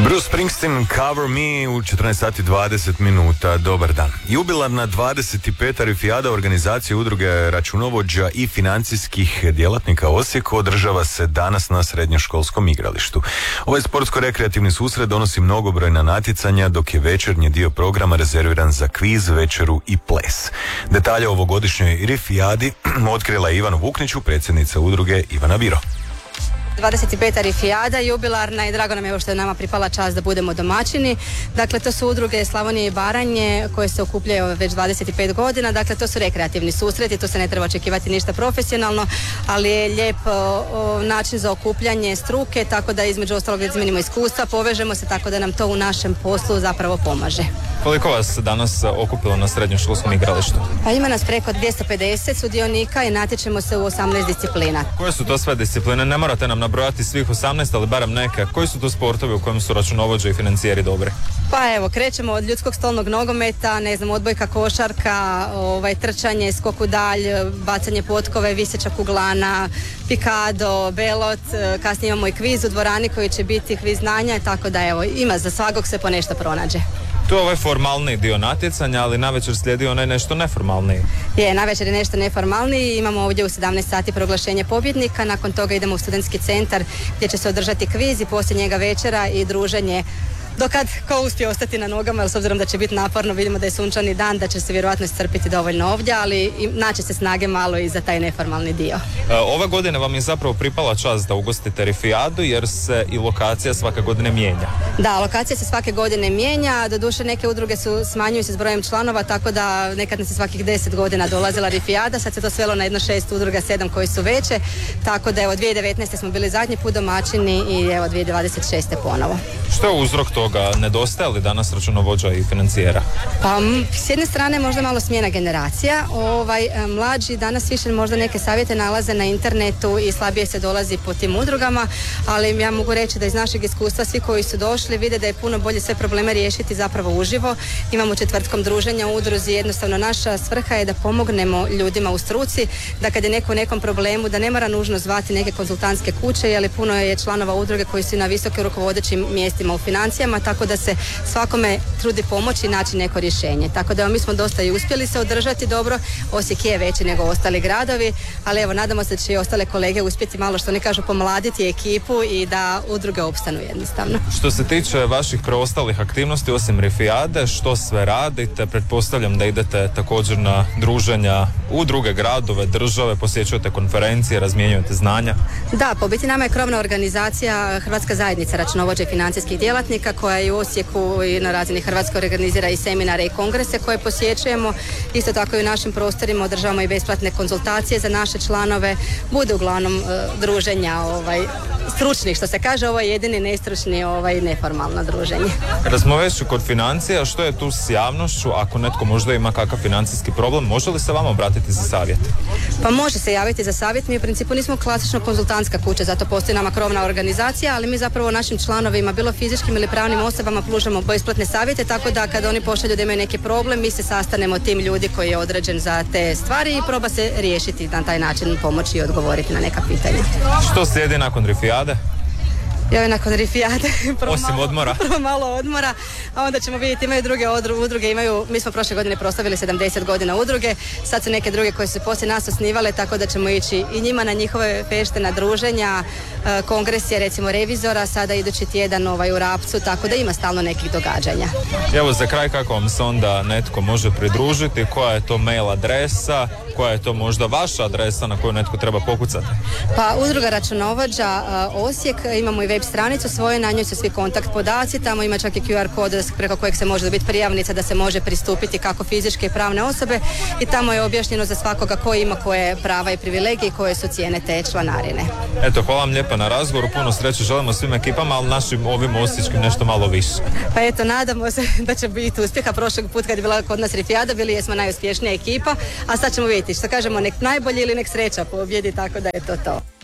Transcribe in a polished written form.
Bruce Springsteen, Cover Me u 14 sati 20 minuta. Dobar dan. Jubilarna 25. Rifijada organizacije udruge računovođa i financijskih djelatnika Osijek održava se danas na srednjoškolskom igralištu. Ovaj sportsko-rekreativni susret donosi mnogobrojna natjecanja, dok je večernji dio programa rezerviran za kviz, večeru i ples. Detalje o ovogodišnjoj Rifijadi otkrila je Ivana Vukniću, predsjednica udruge Ivana Biro. 25. Rifijada, jubilarna, i drago nam je što je nama pripala čast da budemo domaćini. Dakle, to su udruge Slavonije i Baranje koje se okupljaju već 25 godina. Dakle, to su rekreativni susreti, to se ne treba očekivati ništa profesionalno, ali je lijep način za okupljanje struke, tako da između ostalog izmenimo iskustva, povežemo se, tako da nam to u našem poslu zapravo pomaže. Koliko vas danas okupilo na srednjoškolskom igralištu? Pa ima nas preko 250 sudionika i natječemo se u 18 disciplina. Koje su to sve discipline? Ne morate nam nabrojati svih 18, ali barem neke. Koji su to sportovi u kojem su računovođe i financijeri dobri? Pa evo, krećemo od ljudskog stolnog nogometa, odbojka, košarka, trčanje, skok u dalj, bacanje potkove, viseća kuglana, pikado, belot, kasnije imamo i kviz u dvorani koji će biti kviz znanja, tako da evo, ima za svakog se po nešto pronađe. To je ovaj formalni dio natjecanja, ali navečer slijedi onaj nešto neformalniji. Navečer je nešto neformalniji, imamo ovdje u 17 sati proglašenje pobjednika, nakon toga idemo u studentski centar gdje će se održati kviz i poslije njega večera i druženje. Dokad ko uspije ostati na nogama, jer s obzirom da će biti naporno, vidimo da je sunčani dan, da će se vjerojatno iscrpiti dovoljno ovdje, ali naći se snage malo i za taj neformalni dio. Ove godine vam je zapravo pripala čast da ugostite Rifijadu, jer se i lokacija svake godine mijenja. Da, lokacija se svake godine mijenja, doduše neke udruge smanjuju se s brojem članova, tako da nekad nas je svakih 10 godina dolazila Rifijada, sad se to svelo na jedno 6 udruga, 7 koji su veće, tako da evo 2019. smo bili zadnji put domaćini i evo 2026. ponovo. Što je uzrok toga? Nedostaje li danas računovođa i financijera? Pa s jedne strane možda malo smjena generacija. Mlađi danas više možda neke savjete nalaze na internetu i slabije se dolazi po tim udrugama, ali ja mogu reći da iz našeg iskustva svi koji su došli vide da je puno bolje sve probleme riješiti zapravo uživo. Imamo četvrtkom druženja u udruzi, jednostavno naša svrha je da pomognemo ljudima u struci, da kad je neko u nekom problemu da ne mora nužno zvati neke konzultantske kuće, jer puno je članova udruge koji su na visokim rukovodećim mjestima u financijama, tako da se svakome trudi pomoći i naći neko rješenje. Tako da mi smo dosta i uspjeli se održati dobro. Osijek je veći nego ostali gradovi, ali evo nadamo se da će i ostale kolege uspjeti malo, što ne kažu, pomladiti ekipu i da udruge opstanu jednostavno. Što se tiče vaših preostalih aktivnosti osim Rifijade, što sve radite? Pretpostavljam da idete također na druženja u druge gradove, države, posjećujete konferencije, razmjenjujete znanja. Da, po biti nama je krovna organizacija Hrvatska zajednica računovođa i financijskih djelatnika, koja i u Osijeku i na razini Hrvatske organizira i seminare i kongrese koje posjećujemo. Isto tako i u našim prostorima održavamo i besplatne konzultacije za naše članove. Bude uglavnom druženja stručnih, što se kaže, ovo je jedini nestručni neformalno druženje. Kada smo već kod financija, što je tu s javnošću? Ako netko možda ima kakav financijski problem, može li se vama obratiti za savjet? Pa može se javiti za savjet. Mi u principu nismo klasično konzultantska kuća, zato postoji nama krovna organizacija, ali mi zapravo našim članovima, bilo fizičkim ili pravnim osobama, pružamo besplatne savjete, tako da kada oni pošalju da imaju neki problem, mi se sastanemo tim ljudi koji je određen za te stvari i proba se riješiti na taj način, pomoći i odgovoriti na neka pitanja. Što slijedi nakon Rifijade? Nakon Rifijade osim odmora. Prvo malo odmora, a onda ćemo vidjeti, imaju druge udruge, mi smo prošle godine proslavili 70 godina udruge, sad su neke druge koje su poslije nas osnivale, tako da ćemo ići i njima na njihove feštena druženja, kongres je recimo revizora, sada idući tjedan u Rapcu, tako da ima stalno nekih događanja. Evo za kraj, kako vam se onda netko može pridružiti, koja je to mail adresa, koja je to možda vaša adresa na koju netko treba pokucati? Pa udruga računovođa Osijek, imamo i web stranicu svoje, na njoj su svi kontakt podaci, tamo ima čak i QR kod preko kojeg se može dobiti prijavnica da se može pristupiti kako fizičke i pravne osobe, i tamo je objašnjeno za svakoga koji ima koje prava i privilegije i koje su cijene te članarine. Eto, hvala vam lijepa na razgovoru, puno sreće želimo svim ekipama, ali našim ovim osječkim nešto malo više. Pa eto, nadamo se da će biti uspjeha. Prošlog put kad je bila kod nas Rifijada, bili jesmo najuspješnija ekipa, a sad ćemo vidjeti, što kažemo, nek najbolji ili nek sreća pobjedi, tako da je to.